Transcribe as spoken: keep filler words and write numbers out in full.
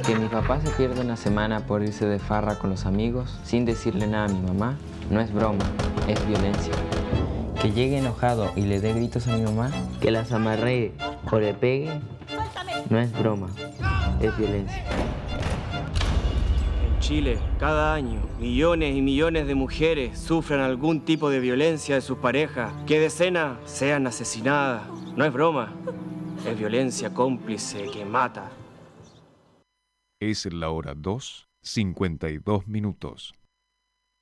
Que mi papá se pierda una semana por irse de farra con los amigos sin decirle nada a mi mamá no es broma, es violencia. Que llegue enojado y le dé gritos a mi mamá, que las amarree o le pegue, no es broma, es violencia. En Chile, cada año, millones y millones de mujeres sufren algún tipo de violencia de sus parejas, que decenas sean asesinadas. No es broma, es violencia cómplice que mata. Es la hora dos, cincuenta y dos minutos.